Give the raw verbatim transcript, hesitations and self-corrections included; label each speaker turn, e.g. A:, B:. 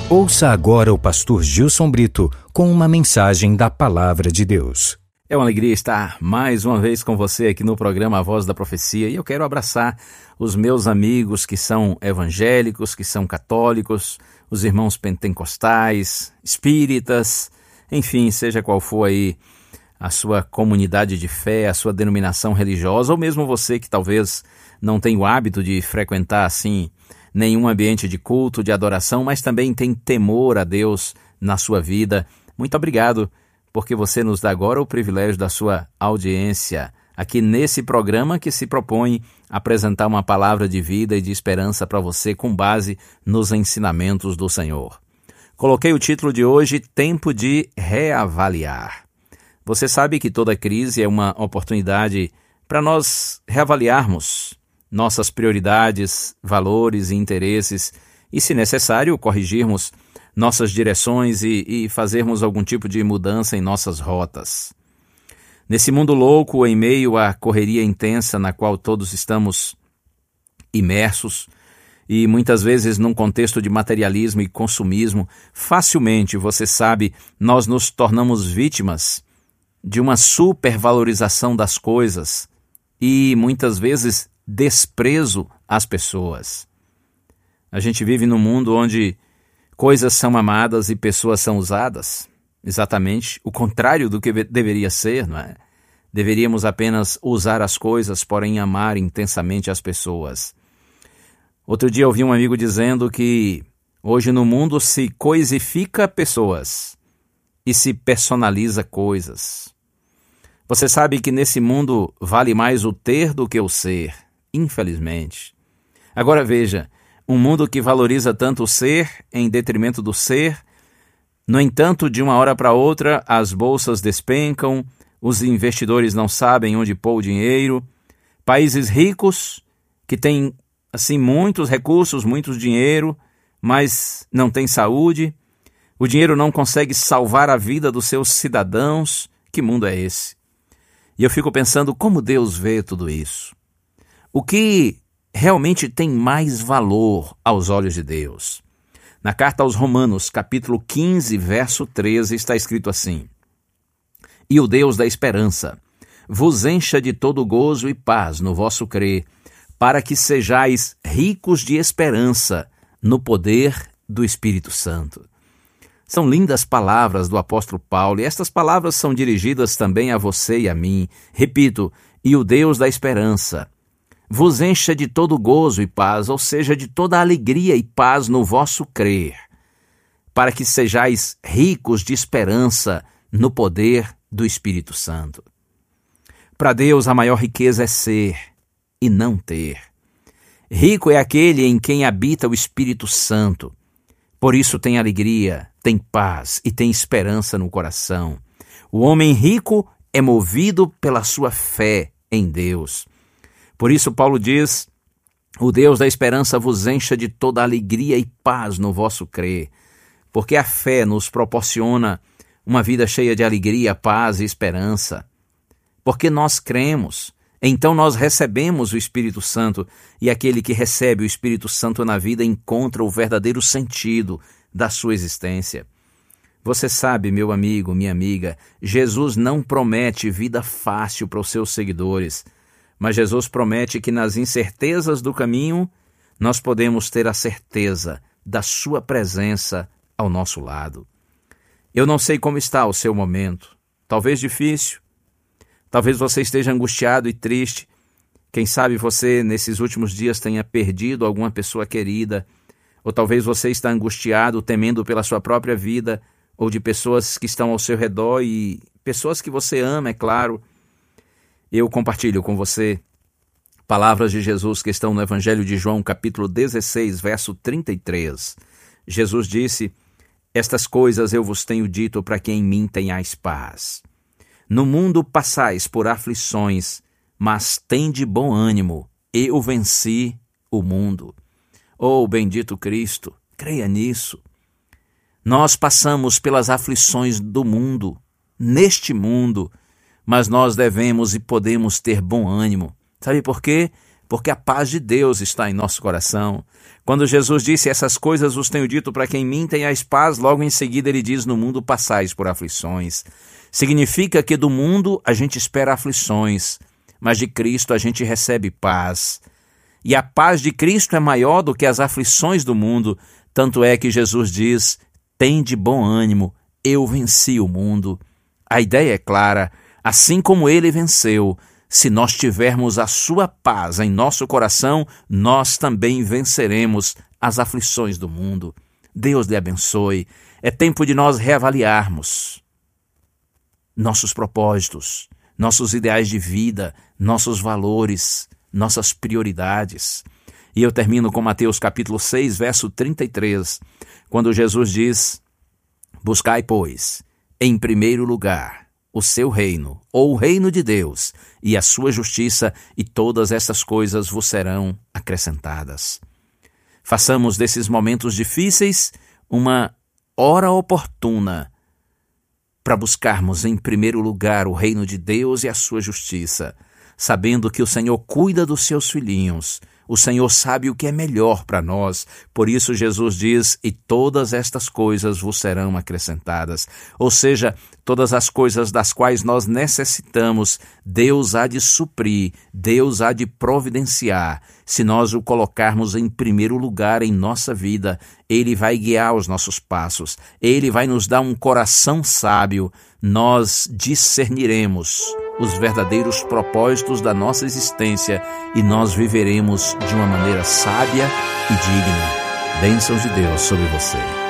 A: Ouça agora o pastor Gilson Brito com uma mensagem da Palavra de Deus.
B: É uma alegria estar mais uma vez com você aqui no programa A Voz da Profecia, e eu quero abraçar os meus amigos que são evangélicos, que são católicos, os irmãos pentecostais, espíritas, enfim, seja qual for aí a sua comunidade de fé, a sua denominação religiosa, ou mesmo você que talvez não tenha o hábito de frequentar assim nenhum ambiente de culto, de adoração, mas também tem temor a Deus na sua vida. Muito obrigado, porque você nos dá agora o privilégio da sua audiência aqui nesse programa que se propõe apresentar uma palavra de vida e de esperança para você com base nos ensinamentos do Senhor. Coloquei o título de hoje, Tempo de Reavaliar. Você sabe que toda crise é uma oportunidade para nós reavaliarmos nossas prioridades, valores e interesses e, se necessário, corrigirmos nossas direções e, e fazermos algum tipo de mudança em nossas rotas. Nesse mundo louco, em meio à correria intensa na qual todos estamos imersos e muitas vezes num contexto de materialismo e consumismo, facilmente, você sabe, nós nos tornamos vítimas de uma supervalorização das coisas e muitas vezes desprezo às pessoas. A gente vive num mundo onde coisas são amadas e pessoas são usadas. Exatamente o contrário do que deveria ser, não é? Deveríamos apenas usar as coisas, porém amar intensamente as pessoas. Outro dia eu ouvi um amigo dizendo que hoje no mundo se coisifica pessoas e se personaliza coisas. Você sabe que nesse mundo vale mais o ter do que o ser, infelizmente. Agora veja, um mundo que valoriza tanto o ser em detrimento do ser, no entanto, de uma hora para outra, as bolsas despencam, os investidores não sabem onde pôr o dinheiro, países ricos que têm assim muitos recursos, muito dinheiro, mas não têm saúde, o dinheiro não consegue salvar a vida dos seus cidadãos. Que mundo é esse? E eu fico pensando como Deus vê tudo isso. O que realmente tem mais valor aos olhos de Deus? Na carta aos Romanos, capítulo quinze, verso treze, está escrito assim: E o Deus da esperança vos encha de todo gozo e paz no vosso crer, para que sejais ricos de esperança no poder do Espírito Santo. São lindas palavras do apóstolo Paulo, e estas palavras são dirigidas também a você e a mim. Repito, e o Deus da esperança vos encha de todo gozo e paz, ou seja, de toda alegria e paz no vosso crer, para que sejais ricos de esperança no poder do Espírito Santo. Para Deus, a maior riqueza é ser e não ter. Rico é aquele em quem habita o Espírito Santo. Por isso tem alegria, tem paz e tem esperança no coração. O homem rico é movido pela sua fé em Deus. Por isso Paulo diz, o Deus da esperança vos encha de toda alegria e paz no vosso crer, porque a fé nos proporciona uma vida cheia de alegria, paz e esperança. Porque nós cremos, então nós recebemos o Espírito Santo, e aquele que recebe o Espírito Santo na vida encontra o verdadeiro sentido da sua existência. Você sabe, meu amigo, minha amiga, Jesus não promete vida fácil para os seus seguidores, mas Jesus promete que nas incertezas do caminho nós podemos ter a certeza da sua presença ao nosso lado. Eu não sei como está o seu momento, talvez difícil, talvez você esteja angustiado e triste, quem sabe você nesses últimos dias tenha perdido alguma pessoa querida, ou talvez você está angustiado, temendo pela sua própria vida, ou de pessoas que estão ao seu redor e pessoas que você ama, é claro. Eu compartilho com você palavras de Jesus que estão no Evangelho de João, capítulo dezesseis, verso trinta e três. Jesus disse, estas coisas eu vos tenho dito para que em mim tenhais paz. No mundo passais por aflições, mas tende bom ânimo, eu venci o mundo. Oh, bendito Cristo, creia nisso. Nós passamos pelas aflições do mundo, neste mundo, mas nós devemos e podemos ter bom ânimo. Sabe por quê? porque a paz de Deus está em nosso coração. Quando Jesus disse, essas coisas vos tenho dito para que em mim tenhais paz, logo em seguida ele diz, no mundo passais por aflições. Significa que do mundo a gente espera aflições, mas de Cristo a gente recebe paz. E a paz de Cristo é maior do que as aflições do mundo, tanto é que Jesus diz, tende bom ânimo, eu venci o mundo. A ideia é clara, assim como ele venceu, se nós tivermos a sua paz em nosso coração, nós também venceremos as aflições do mundo. Deus lhe abençoe. É tempo de nós reavaliarmos nossos propósitos, nossos ideais de vida, nossos valores, nossas prioridades. E eu termino com Mateus capítulo seis, verso trinta e três, quando Jesus diz, buscai, pois, em primeiro lugar, o seu reino, ou o reino de Deus, e a sua justiça, e todas essas coisas vos serão acrescentadas. Façamos desses momentos difíceis uma hora oportuna para buscarmos em primeiro lugar o reino de Deus e a sua justiça, sabendo que o Senhor cuida dos seus filhinhos, o Senhor sabe o que é melhor para nós, por isso Jesus diz, e todas estas coisas vos serão acrescentadas. Ou seja, todas as coisas das quais nós necessitamos, Deus há de suprir, Deus há de providenciar. Se nós o colocarmos em primeiro lugar em nossa vida, Ele vai guiar os nossos passos, Ele vai nos dar um coração sábio, nós discerniremos os verdadeiros propósitos da nossa existência e nós viveremos de uma maneira sábia e digna. Bênçãos de Deus sobre você.